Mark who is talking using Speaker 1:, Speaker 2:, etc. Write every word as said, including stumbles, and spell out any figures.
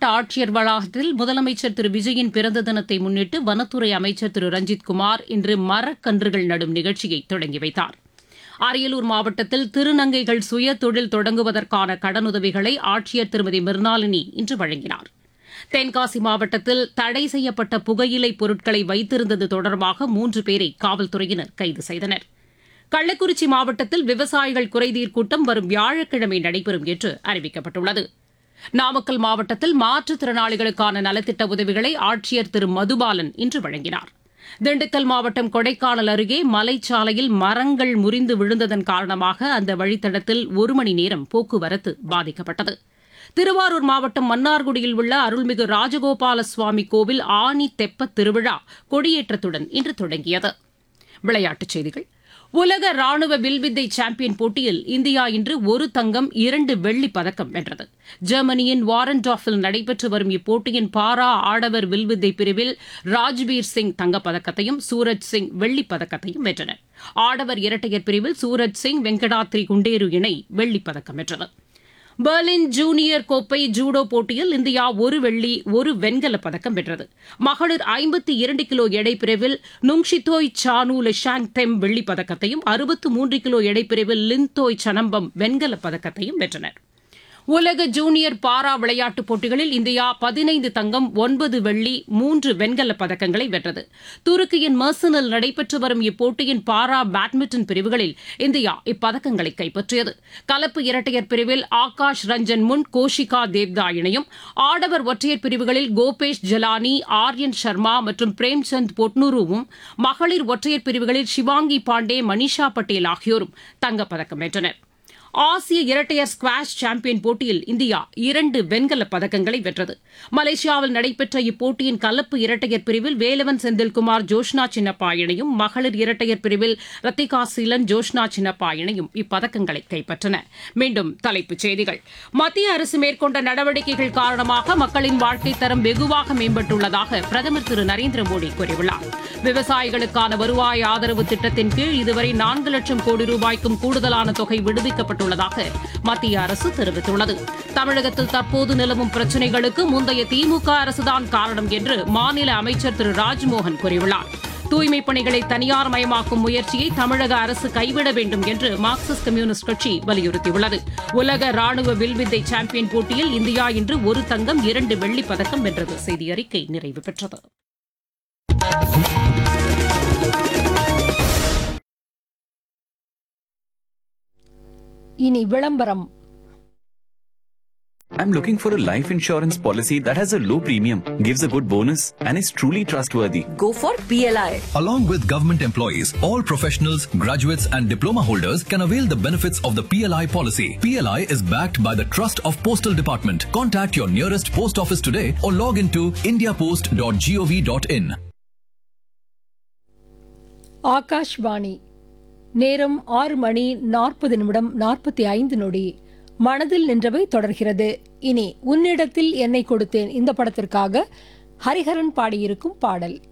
Speaker 1: மாவட்ட ஆட்சியர் வளாகத்தில் முதலமைச்சர் திரு விஜயின் பிறந்த தினத்தை முன்னிட்டு வனத்துறை அமைச்சர் திரு ரஞ்சித்குமார் இன்று மரக்கன்றுகள் நடும் நிகழ்ச்சியை தொடங்கி வைத்தார். அரியலூர் மாவட்டத்தில் திருநங்கைகள் சுய தொழில் தொடங்குவதற்கான கடனுதவிகளை ஆட்சியர் திருமதி மிர்னாலினி இன்று வழங்கினார். தென்காசி மாவட்டத்தில் தடை செய்யப்பட்ட புகையிலை பொருட்களை வைத்திருந்தது தொடர்பாக மூன்று பேரை காவல்துறையினர் கைது செய்தனர். கள்ளக்குறிச்சி மாவட்டத்தில் விவசாயிகள் குறைதீர் கூட்டம் வரும் வியாழக்கிழமை நடைபெறும் என்று அறிவிக்கப்பட்டுள்ளது. நாமக்கல் மாவட்டத்தில் மாற்றுத்திறனாளிகளுக்கான நலத்திட்ட உதவிகளை ஆட்சியர் திரு மதுபாலன் இன்று வழங்கினார். திண்டுக்கல் மாவட்டம் கொடைக்கானல் அருகே மலைச்சாலையில் மரங்கள் முறிந்து விழுந்ததன் காரணமாக அந்த வழித்தடத்தில் ஒரு மணி நேரம் போக்குவரத்து பாதிக்கப்பட்டது. திருவாரூர் மாவட்டம் மன்னார்குடியில் உள்ள அருள்மிகு ராஜகோபால சுவாமி கோவில் ஆனி தெப்பத் திருவிழா கொடியேற்றத்துடன் இன்று தொடங்கியது. விளையாட்டுச் செய்திகள். உலக ராணுவ வில்வித்தை சாம்பியன் போட்டியில் இந்தியா இன்று ஒரு தங்கம் இரண்டு வெள்ளிப் பதக்கம் வென்றது. ஜெர்மனியின் வாரன்டாஃபில் நடைபெற்று வரும் இப்போட்டியின் பாரா ஆடவர் வில்வித்தை பிரிவில் ராஜ்பீர் சிங் தங்கப்பதக்கத்தையும் சூரஜ் சிங் வெள்ளிப் பதக்கத்தையும் வென்றனர். ஆடவர் இரட்டையர் பிரிவில் சூரஜ் சிங் வெங்கடாத்ரி குண்டேரு இணை வெள்ளிப் பதக்கம் வென்றது. பெர்லின் ஜூனியர் கோப்பை ஜூடோ போட்டியில் இந்தியா ஒரு வெள்ளி ஒரு வெண்கலப் பதக்கம் வென்றது. மகளிர் ஐம்பத்தி இரண்டு கிலோ எடை பிரிவில் நுங்ஷிதோய் சானு லெஷாங் தெம் வெள்ளிப் பதக்கத்தையும் அறுபத்து மூன்று கிலோ எடை பிரிவில் லின்தோய் சனம்பம் வெண்கலப் பதக்கத்தையும் வென்றனர். உலக ஜூனியர் பாரா விளையாட்டுப் போட்டிகளில் இந்தியா பதினைந்து தங்கம் ஒன்பது வெள்ளி மூன்று வெண்கலப் பதக்கங்களை வென்றது. துருக்கியின் மெர்சனில் நடைபெற்று வரும் இப்போட்டியின் பாரா பேட்மிண்டன் பிரிவுகளில் இந்தியா இப்பதக்கங்களை கைப்பற்றியது. கலப்பு இரட்டையர் பிரிவில் ஆகாஷ் ரஞ்சன் முன் கோஷிகா தேவ்தா இணையும், ஆடவர் ஒற்றையர் பிரிவுகளில் கோபேஷ் ஜலானி, ஆர்யன் சர்மா மற்றும் பிரேம்சந்த் பொட்னூருவும், மகளிர் ஒற்றையர் பிரிவுகளில் ஷிவாங்கி பாண்டே, மனிஷா பட்டேல் ஆகியோரும் தங்கப்பதக்கம் வென்றனர். ஆசிய இரட்டையர் ஸ்குவாஷ் சாம்பியன் போட்டியில் இந்தியா இரண்டு வெண்கலப் பதக்கங்களை வென்றது. மலேசியாவில் நடைபெற்ற இப்போட்டியின் கலப்பு இரட்டையர் பிரிவில் வேலவன் செந்தில்குமார் ஜோஷ்னா சின்னப்பா இணையும், மகளிர் இரட்டையர் பிரிவில் ரத்திகா சீலன் ஜோஷ்னா சின்னப்பா இணையும் இப்பதக்கங்களை கைப்பற்றன. மீண்டும் தலைப்புச் செய்திகள். மத்திய அரசு மேற்கொண்ட நடவடிக்கைகள் காரணமாக மக்களின் வாழ்க்கைத் தரம் வெகுவாக மேம்பட்டுள்ளதாக பிரதமர் திரு நரேந்திர மோடி கூறியுள்ளார். விவசாயிகளுக்கான வருவாய் ஆதரவு திட்டத்தின் கீழ் இதுவரை நான்கு லட்சம் கோடி ரூபாய்க்கும் கூடுதலான தொகை விடுவிக்கப்பட்டுள்ளதாக மத்திய அரசு தெரிவித்துள்ளது. தமிழகத்தில் தற்போது நிலவும் பிரச்சினைகளுக்கு முந்தைய திமுக அரசுதான் காரணம் என்று மாநில அமைச்சர் திரு ராஜ்மோகன் கூறியுள்ளார். தூய்மைப் பணிகளை தனியார் மயமாக்கும் முயற்சியை தமிழக அரசு கைவிட வேண்டும் என்று மார்க்சிஸ்ட் கம்யூனிஸ்ட் கட்சி வலியுறுத்தியுள்ளது. உலக ராணுவ வில்வித்தை சாம்பியன் போட்டியில் இந்தியா இன்று ஒரு தங்கம் இரண்டு வெள்ளிப் பதக்கம் வென்றது. செய்தி அறிக்கை நிறைவு பெற்றது.
Speaker 2: இனி விளம்பரம்.
Speaker 3: I'm looking for a life insurance policy that has a low premium, gives a good bonus, and is truly trustworthy.
Speaker 4: Go for P L I.
Speaker 5: Along with government employees, all professionals, graduates, and diploma holders can avail the benefits of the P L I policy. P L I is backed by the Trust of Postal Department. Contact your nearest post office today or log into india post dot gov dot in.
Speaker 2: Akashvani. நேரம் ஆறு மணி நாற்பது நிமிடம் நாற்பத்தி ஐந்து நொடி. மனதில் நின்றவை தொடர்கிறது. இனி உன்னிடத்தில் என்னை கொடுத்தேன் இந்த படத்திற்காக ஹரிஹரன் பாடியிருக்கும் பாடல்.